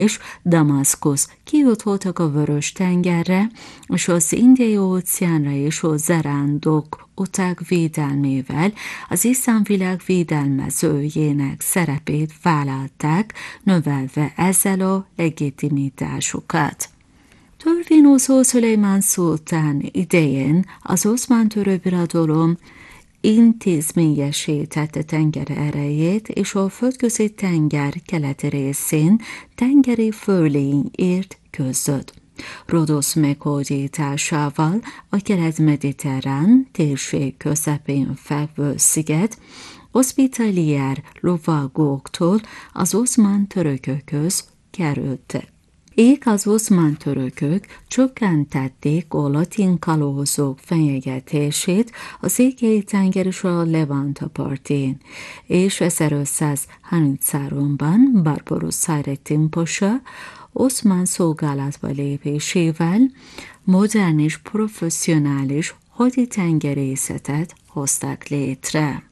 és Damaszkusz kijutottak a Vörös-tengerre, és az Indiai-óceánra és a zarándok utak védelmével az iszlám világ védelmezőjének szerepét vállalták, növelve ezzel a legitimitásukat. Törvényhozó Szulejmán szultán idején az Oszmán Török Birodalom intézményesítette tenger erejét, és a Földközi tenger keleti részén tengeri fölény ért között. Rodosz meghódításával a kelet-mediterrán térség közepén fekvő sziget Hospitalier lovagóktól az oszmán törökökhöz kerültek. Ék az oszmán törökök csökkentették a latin kalózok fenyegetését az Égei-tenger és a Levanta partjén, és 1533-ban Barbarosz Hayreddin Pasha oszmán szolgálatba lépésével modern és professzionális haditengerészetet hoztak létre.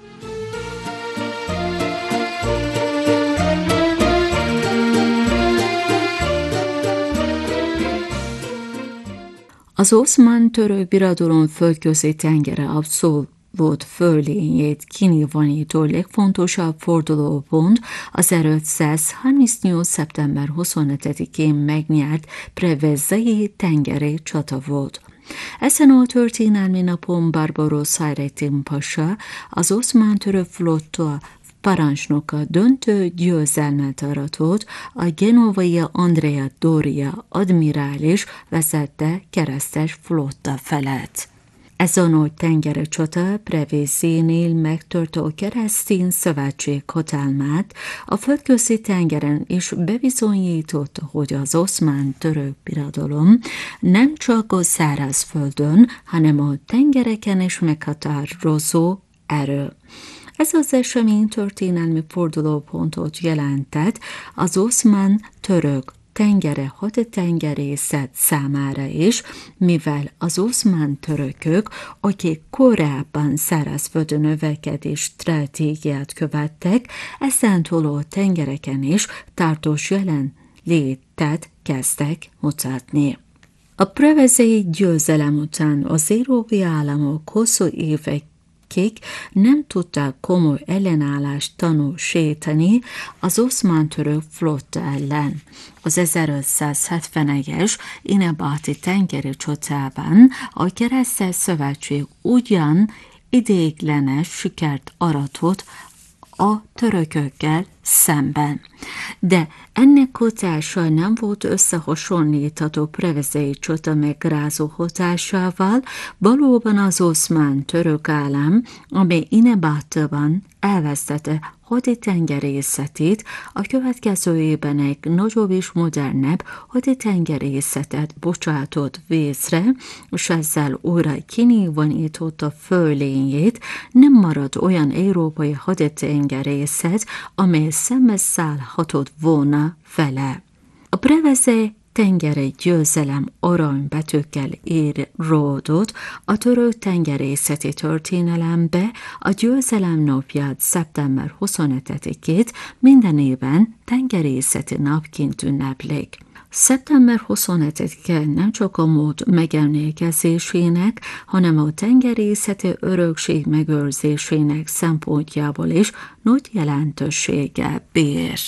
Az Oszmán Török Birodalom Földközi tengere abszolút fölényét kinyilvánító legfontosabb fordulópont az 1538. szeptember 25-én megnyert Prevezzei tengeri csata volt. Ezen a történelmi napon Barbarosz Hayreddin Pasha, az oszmán török flotta parancsnoka döntő győzelmet aratott a genovai Andrea Doria admirális vezette keresztes flotta felett. Ez a nagy tengeri csata Prevezzénél megtörte a keresztény szövetség hatalmát a Földközi tengeren, és bebizonyította, hogy az Oszmán Török Birodalom nem csak a szárazföldön, hanem a tengereken is meghatározó erő. Ez az esemény történelmi fordulópontot jelentett az oszmán török tengere haditengerészet számára is, mivel az oszmán törökök, akik korábban szárazföldön növekedés stratégiát követtek, ezentúl a tengereken is tartós jelenlétet kezdtek mutatni. A prevezzei győzelem után az európai államok hosszú évek nem tudták komoly ellenállást tanúsítani az oszmán-török flotta ellen. Az 1571-es Inebáti tengeri csatában a keresztes szövetség ugyan ideiglenes sikert aratott a törökökkel szemben. De ennek hatása nem volt összehasonlítható prevezzei csata megrázó hatásával, valóban az oszmán török állam, amely Inebátiban elvesztette haditengerészetét, a következő évben egy nagyobb és modernebb haditengerészetet bocsátott vészre, és ezzel újra kinyilvánította fölényét, nem maradt olyan európai haditengerészet, amely szembeszállhatott volna vele. A prevezzei tengeri győzelem aranybetűkkel íródott a török tengerészeti történelembe, a győzelem napját, szeptember 25-ét minden évben tengerészeti napként ünneplik. Szeptember 25-e nem csak a mód megemlékezésének, hanem a tengerészeti örökség megőrzésének szempontjából is nagy jelentőséggel bír.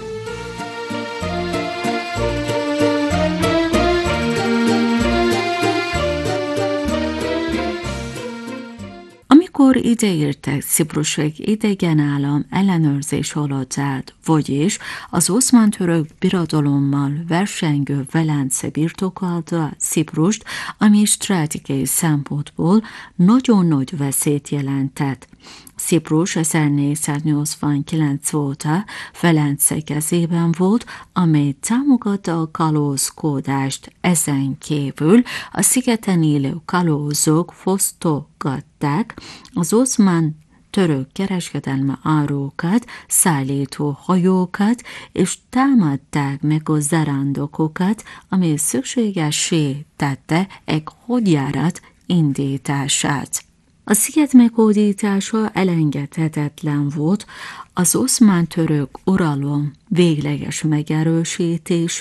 Amikor ideértek, Ciprus egy idegen állam ellenőrzés alatt állt, vagyis az oszmán-török birodalommal versengő Velence birtokolta Ciprust, ami stratégiai szempontból nagyon nagy veszélyt jelentett. Ciprus 1489 óta Velence kezében volt, amely támogatta a kalózkodást. Ezen kívül a szigeten élő kalózok fosztogatták az oszmán török kereskedelmi árukat, szállító hajókat, és támadták meg a zarándokokat, ami szükségessé tette egy hadjárat indítását. A sziget meghódítása elengedhetetlen volt az oszmán-török uralom végleges megerősítés